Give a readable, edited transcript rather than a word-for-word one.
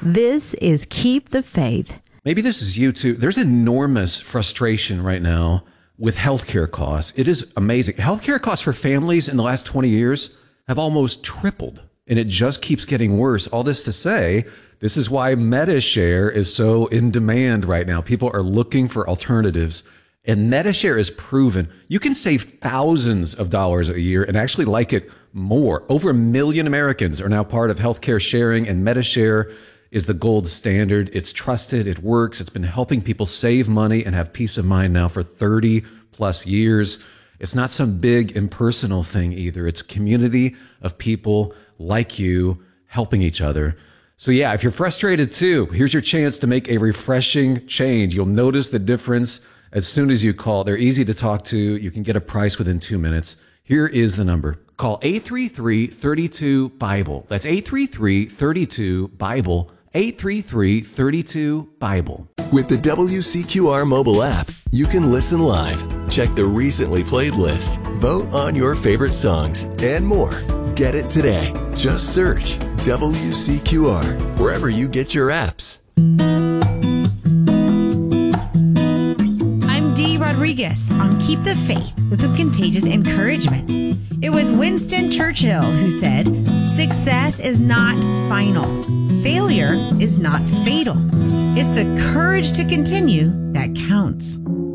This is Keep the Faith. Maybe this is you too. There's enormous frustration right now with healthcare costs. It is amazing. Healthcare costs for families in the last 20 years have almost tripled, and it just keeps getting worse. All this to say, this is why MediShare is so in demand right now. People are looking for alternatives, and MediShare is proven. You can save thousands of dollars a year and actually like it more. Over 1 million Americans are now part of healthcare sharing, and MediShare is the gold standard. It's trusted. It works. It's been helping people save money and have peace of mind now for 30 plus years. It's not some big impersonal thing either. It's a community of people like you helping each other. So yeah, if you're frustrated too, here's your chance to make a refreshing change. You'll notice the difference as soon as you call. They're easy to talk to. You can get a price within 2 minutes. Here is the number. Call 833-32-BIBLE. That's 833-32-BIBLE. 833-32-BIBLE. With the WCQR mobile app, you can listen live, check the recently played list, vote on your favorite songs, and more. Get it today. Just search WCQR wherever you get your apps. I'm Dee Rodriguez on Keep the Faith with some contagious encouragement. It was Winston Churchill who said, "Success is not final. Failure is not fatal. It's the courage to continue that counts."